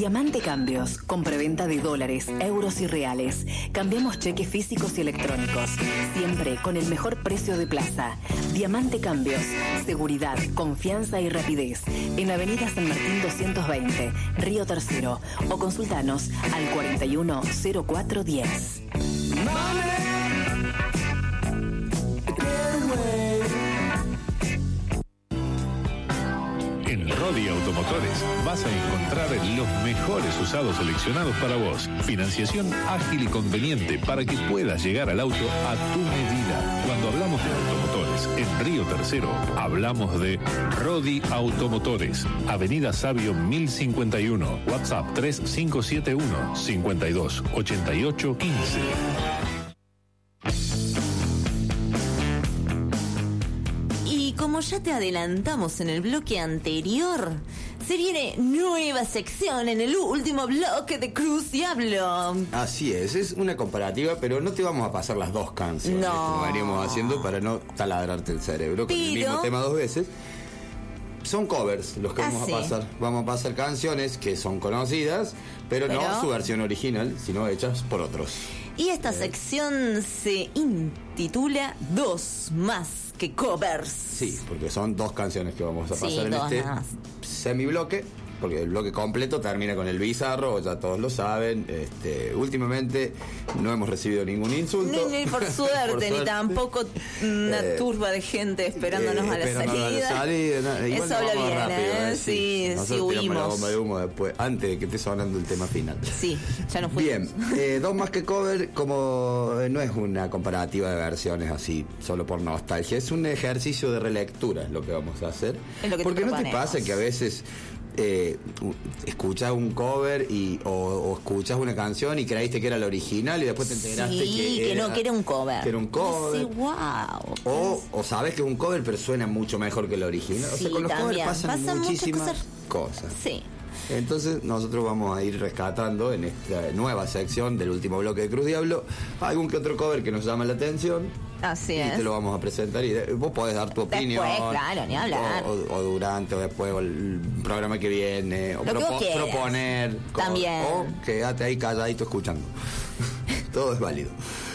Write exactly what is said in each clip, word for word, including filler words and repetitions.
Diamante Cambios, con preventa de dólares, euros y reales. Cambiamos cheques físicos y electrónicos, siempre con el mejor precio de plaza. Diamante Cambios, seguridad, confianza y rapidez. En Avenida San Martín doscientos veinte, Río Tercero, o consultanos al cuarenta y uno cero cuatro diez. En Rodi Automotores vas a encontrar los mejores usados seleccionados para vos. Financiación ágil y conveniente para que puedas llegar al auto a tu medida. Cuando hablamos de automotores en Río Tercero, hablamos de Rodi Automotores. Avenida Sabio mil cincuenta y uno. WhatsApp tres cinco siete uno, cinco dos, ocho ocho uno cinco. Como ya te adelantamos en el bloque anterior, se viene nueva sección en el último bloque de Cruz Diablo. Así es, es una comparativa, pero no te vamos a pasar las dos canciones, no. como veníamos haciendo para no taladrarte el cerebro con pero... el mismo tema dos veces. Son covers los que ah, vamos sí. a pasar. Vamos a pasar canciones que son conocidas, pero, pero no su versión original, sino hechas por otros. Y esta eh. sección se intitula Dos Más que Covers. Sí, porque son dos canciones que vamos a pasar sí, en este más. semibloque, porque el bloque completo termina con el bizarro, ya todos lo saben. Este, últimamente no hemos recibido ningún insulto. Ni, ni por, suerte, por suerte, ni tampoco una eh, turba de gente esperándonos eh, a la salida. A la salida no, igual Eso habla bien, rápido, ¿eh? Sí, sí, sí huimos. La bomba de humo después, antes de que esté sonando el tema final. Sí, ya nos fuimos. Bien, eh, dos más que cover, como eh, no es una comparativa de versiones así, solo por nostalgia, es un ejercicio de relectura lo que vamos a hacer. Es lo que porque te no te pasa que a veces Eh, escuchas un cover y, o, o escuchas una canción y creíste que era la original y después te enteraste sí, que, que, era, no, que era un cover. Que era un cover. Sí, wow. O, o sabes que es un cover pero suena mucho mejor que la original. Sí, o sea, con los también. covers pasan, pasan muchísimas cosas. cosas. Sí. Entonces nosotros vamos a ir rescatando en esta nueva sección del último bloque de Cruz Diablo algún que otro cover que nos llama la atención. Así y es. te lo vamos a presentar y de, vos podés dar tu opinión. Después, claro, ni hablar. O, o, o durante, o después, o el programa que viene, o propo, proponer. También. O quédate ahí calladito escuchando. Todo es válido.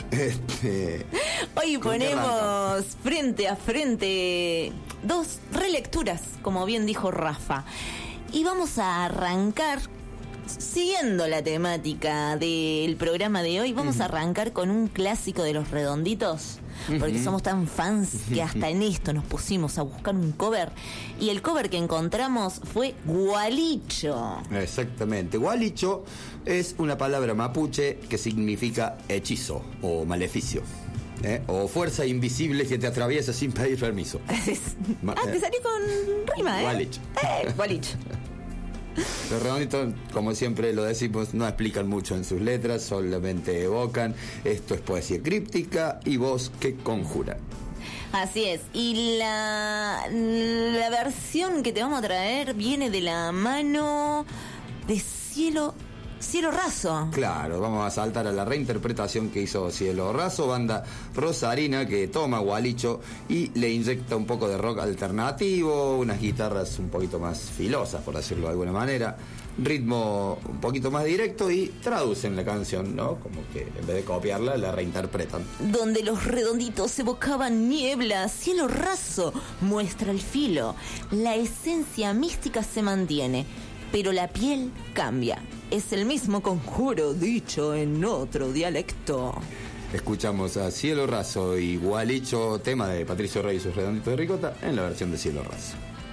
Este, Hoy ponemos frente a frente dos relecturas, como bien dijo Rafa. Y vamos a arrancar, siguiendo la temática del programa de hoy, vamos uh-huh. a arrancar con un clásico de Los Redonditos, porque uh-huh. somos tan fans que hasta en esto nos pusimos a buscar un cover, y el cover que encontramos fue Gualicho. Exactamente, Gualicho es una palabra mapuche que significa hechizo o maleficio. ¿Eh? O fuerza invisible que te atraviesa sin pedir permiso. ah, te salí con rima, ¿eh? Gualicho. Eh, Gualicho. Los Redonditos, como siempre lo decimos, no explican mucho en sus letras, solamente evocan. Esto es poesía críptica y voz que conjura. Así es, y la, la versión que te vamos a traer viene de la mano de Cielo Cielo Raso. Claro, vamos a saltar a la reinterpretación que hizo Cielo Raso, banda rosarina que toma Gualicho y le inyecta un poco de rock alternativo, unas guitarras un poquito más filosas, por decirlo de alguna manera, ritmo un poquito más directo y traducen la canción, ¿no? Como que en vez de copiarla, la reinterpretan. Donde los redonditos evocaban niebla, Cielo Raso muestra el filo. La esencia mística se mantiene, pero la piel cambia. Es el mismo conjuro dicho en otro dialecto. Escuchamos a Cielo Raso y Gualicho, tema de Patricio Rey y sus Redonditos de Ricota, en la versión de Cielo Raso.